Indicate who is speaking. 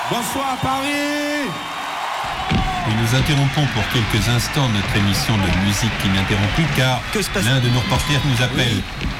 Speaker 1: Bonsoir Paris.
Speaker 2: Et nous interrompons pour quelques instants notre émission de musique qui n'interrompt plus car l'un de nos reporters nous appelle.